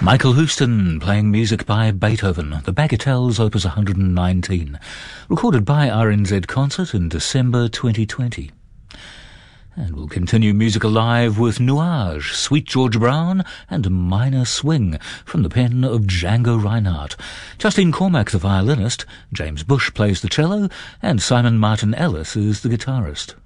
Michael Houston playing music by Beethoven, the Bagatelles Opus 119, recorded by RNZ Concert in December 2020. And we'll continue Music Alive with Nuage, Sweet George Brown, and Minor Swing from the pen of Django Reinhardt. Justine Cormack, the violinist, James Bush plays the cello, and Simon Martin Ellis is the guitarist.